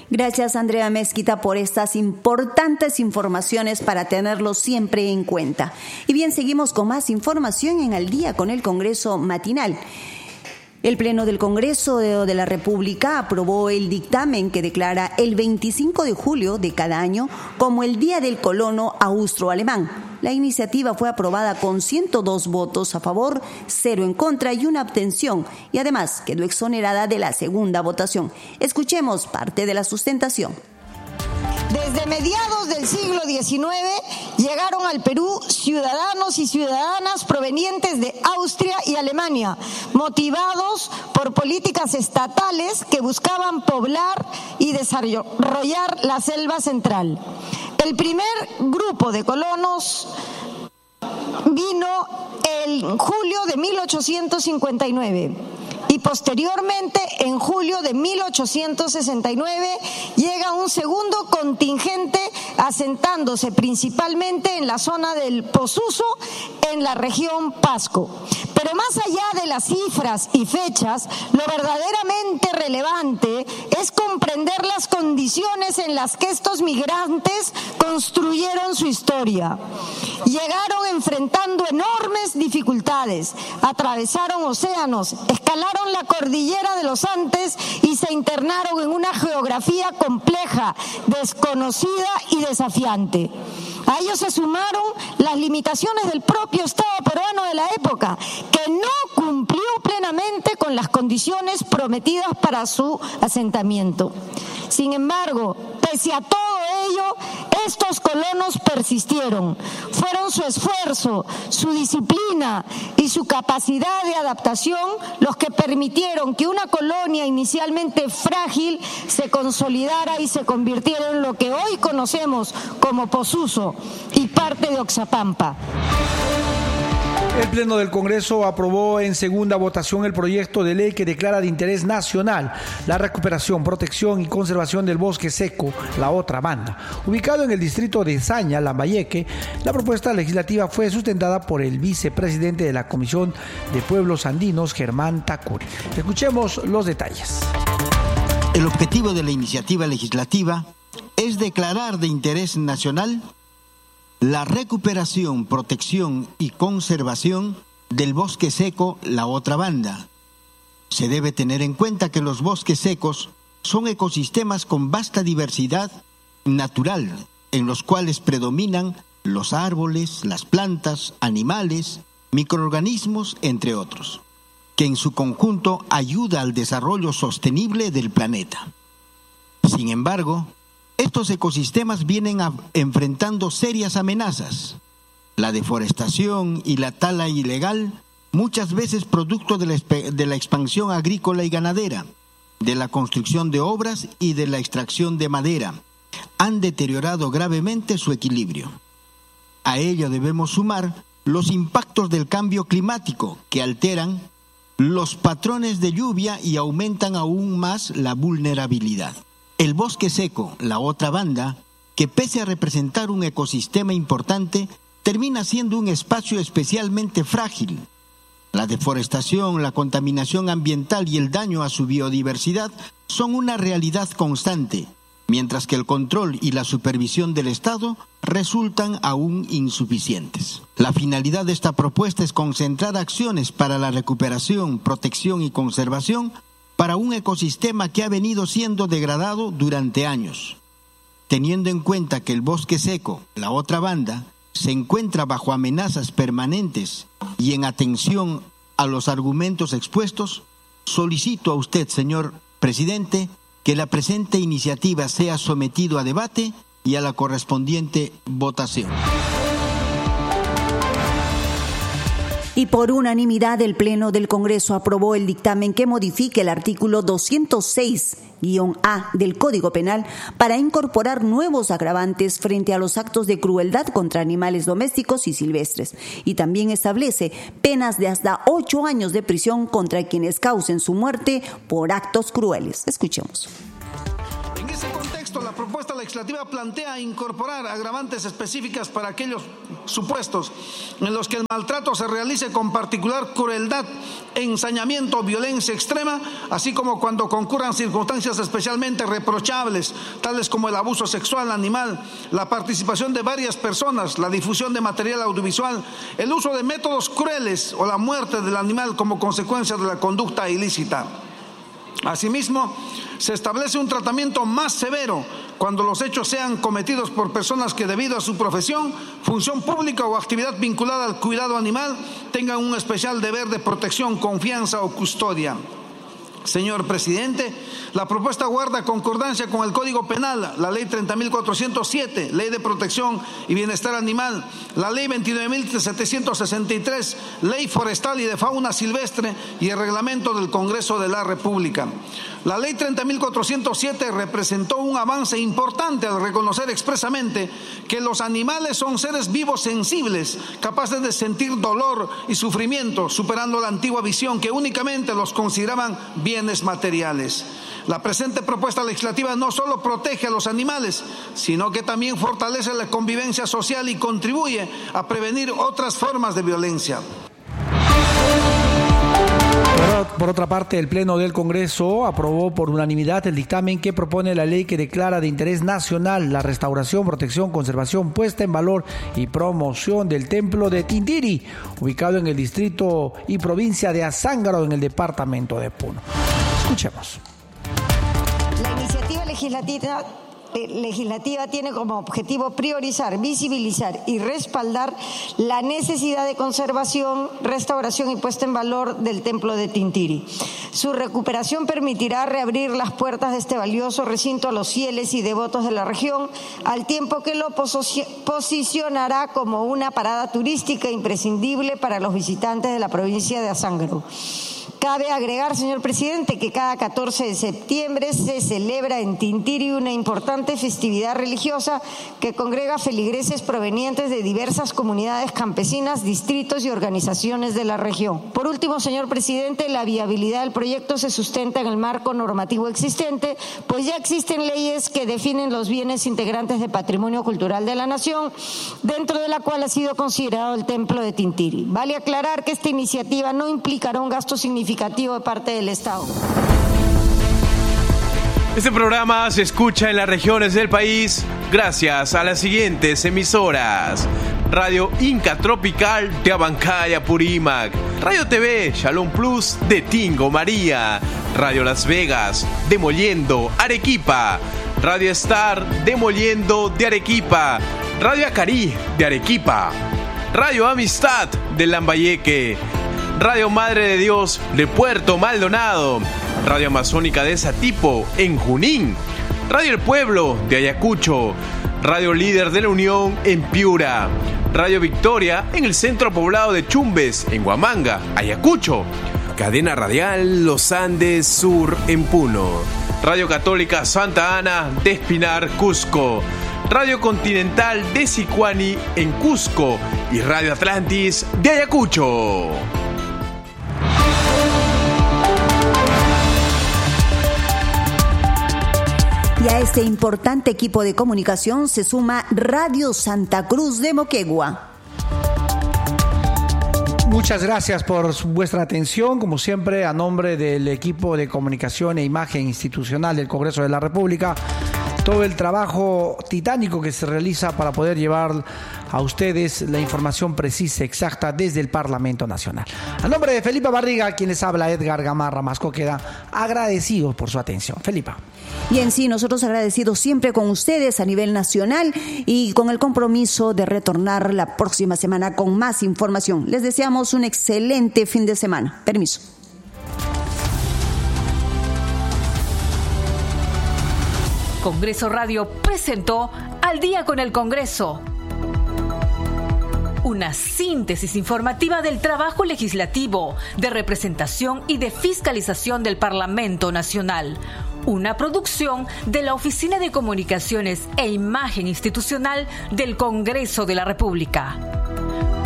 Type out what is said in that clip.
Gracias, Andrea Mezquita, por estas importantes informaciones para tenerlo siempre en cuenta. Y bien, seguimos con más información en Al Día con el Congreso Matinal. El Pleno del Congreso de la República aprobó el dictamen que declara el 25 de julio de cada año como el Día del Colono Austroalemán. La iniciativa fue aprobada con 102 votos a favor, 0 en contra y 1 abstención, y además quedó exonerada de la segunda votación. Escuchemos parte de la sustentación. Desde mediados del siglo XIX llegaron al Perú ciudadanos y ciudadanas provenientes de Austria y Alemania, motivados por políticas estatales que buscaban poblar y desarrollar la selva central. El primer grupo de colonos vino en julio de 1859. Y posteriormente, en julio de 1869, llega un segundo contingente asentándose principalmente en la zona del Posuso, en la región Pasco. Pero más allá de las cifras y fechas, lo verdaderamente relevante es comprender las condiciones en las que estos migrantes construyeron su historia. Llegaron enfrentando enormes dificultades, atravesaron océanos, escalaron la cordillera de los Andes y se internaron en una geografía compleja, desconocida y desafiante. A ellos se sumaron las limitaciones del propio Estado peruano de la época, que no cumplió plenamente con las condiciones prometidas para su asentamiento. Sin embargo, pese a todo ello, estos colonos persistieron. Fueron su esfuerzo, su disciplina y su capacidad de adaptación los que permitieron que una colonia inicialmente frágil se consolidara y se convirtiera en lo que hoy conocemos como Posuso y parte de Oxapampa. El Pleno del Congreso aprobó en segunda votación el proyecto de ley que declara de interés nacional la recuperación, protección y conservación del bosque seco, la otra banda. Ubicado en el distrito de Saña, Lambayeque, la propuesta legislativa fue sustentada por el vicepresidente de la Comisión de Pueblos Andinos, Germán Tacuri. Escuchemos los detalles. El objetivo de la iniciativa legislativa es declarar de interés nacional la recuperación, protección y conservación del bosque seco, la otra banda. Se debe tener en cuenta que los bosques secos son ecosistemas con vasta diversidad natural, en los cuales predominan los árboles, las plantas, animales, microorganismos, entre otros, que en su conjunto ayuda al desarrollo sostenible del planeta. Sin embargo, estos ecosistemas vienen enfrentando serias amenazas. La deforestación y la tala ilegal, muchas veces producto de la expansión agrícola y ganadera, de la construcción de obras y de la extracción de madera, han deteriorado gravemente su equilibrio. A ello debemos sumar los impactos del cambio climático que alteran los patrones de lluvia y aumentan aún más la vulnerabilidad. El bosque seco, la otra banda, que pese a representar un ecosistema importante, termina siendo un espacio especialmente frágil. La deforestación, la contaminación ambiental y el daño a su biodiversidad son una realidad constante, mientras que el control y la supervisión del Estado resultan aún insuficientes. La finalidad de esta propuesta es concentrar acciones para la recuperación, protección y conservación para un ecosistema que ha venido siendo degradado durante años. Teniendo en cuenta que el bosque seco, la otra banda, se encuentra bajo amenazas permanentes y en atención a los argumentos expuestos, solicito a usted, señor presidente, que la presente iniciativa sea sometido a debate y a la correspondiente votación. Y por unanimidad, el Pleno del Congreso aprobó el dictamen que modifique el artículo 206-A del Código Penal para incorporar nuevos agravantes frente a los actos de crueldad contra animales domésticos y silvestres. Y también establece penas de hasta 8 años de prisión contra quienes causen su muerte por actos crueles. Escuchemos. En ese contexto, la propuesta legislativa plantea incorporar agravantes específicas para aquellos supuestos en los que el maltrato se realice con particular crueldad, ensañamiento o violencia extrema, así como cuando concurran circunstancias especialmente reprochables, tales como el abuso sexual animal, la participación de varias personas, la difusión de material audiovisual, el uso de métodos crueles o la muerte del animal como consecuencia de la conducta ilícita. Asimismo, se establece un tratamiento más severo cuando los hechos sean cometidos por personas que, debido a su profesión, función pública o actividad vinculada al cuidado animal, tengan un especial deber de protección, confianza o custodia. Señor presidente, la propuesta guarda concordancia con el Código Penal, la Ley 30.407, Ley de Protección y Bienestar Animal, la Ley 29.763, Ley Forestal y de Fauna Silvestre y el Reglamento del Congreso de la República. La Ley 30.407 representó un avance importante al reconocer expresamente que los animales son seres vivos sensibles, capaces de sentir dolor y sufrimiento, superando la antigua visión que únicamente los consideraban bienes materiales. La presente propuesta legislativa no solo protege a los animales, sino que también fortalece la convivencia social y contribuye a prevenir otras formas de violencia. Por otra parte, el Pleno del Congreso aprobó por unanimidad el dictamen que propone la ley que declara de interés nacional la restauración, protección, conservación, puesta en valor y promoción del Templo de Tintiri, ubicado en el distrito y provincia de Azángaro, en el departamento de Puno. Escuchemos. La iniciativa legislativa tiene como objetivo priorizar, visibilizar y respaldar la necesidad de conservación, restauración y puesta en valor del Templo de Tintiri. Su recuperación permitirá reabrir las puertas de este valioso recinto a los fieles y devotos de la región, al tiempo que lo posicionará como una parada turística imprescindible para los visitantes de la provincia de Azángaro. Cabe agregar, señor presidente, que cada 14 de septiembre se celebra en Tintiri una importante festividad religiosa que congrega feligreses provenientes de diversas comunidades campesinas, distritos y organizaciones de la región. Por último, señor presidente, la viabilidad del proyecto se sustenta en el marco normativo existente, pues ya existen leyes que definen los bienes integrantes de patrimonio cultural de la nación, dentro de la cual ha sido considerado el Templo de Tintiri. Vale aclarar que esta iniciativa no implicará un gasto significativo de parte del Estado. Este programa se escucha en las regiones del país gracias a las siguientes emisoras: Radio Inca Tropical de Abancaya, Purímac, Radio TV Shalom Plus de Tingo, María, Radio Las Vegas de Mollendo, Arequipa, Radio Star de Mollendo de Arequipa, Radio Acarí de Arequipa, Radio Amistad de Lambayeque, Radio Madre de Dios de Puerto Maldonado, Radio Amazónica de Satipo en Junín, Radio El Pueblo de Ayacucho, Radio Líder de la Unión en Piura, Radio Victoria en el centro poblado de Chumbes en Huamanga, Ayacucho, Cadena Radial Los Andes Sur en Puno, Radio Católica Santa Ana de Espinar, Cusco, Radio Continental de Sicuani en Cusco y Radio Atlantis de Ayacucho. Y a este importante equipo de comunicación se suma Radio Santa Cruz de Moquegua. Muchas gracias por vuestra atención. Como siempre, a nombre del equipo de comunicación e imagen institucional del Congreso de la República, todo el trabajo titánico que se realiza para poder llevar a ustedes la información precisa, exacta, desde el Parlamento Nacional. A nombre de Felipa Barriga, quien les habla, Edgar Gamarra Masco, queda agradecido por su atención. Felipa. Y en sí, nosotros agradecidos siempre con ustedes a nivel nacional y con el compromiso de retornar la próxima semana con más información. Les deseamos un excelente fin de semana. Permiso. Congreso Radio presentó Al Día con el Congreso. Una síntesis informativa del trabajo legislativo, de representación y de fiscalización del Parlamento Nacional. Una producción de la Oficina de Comunicaciones e Imagen Institucional del Congreso de la República.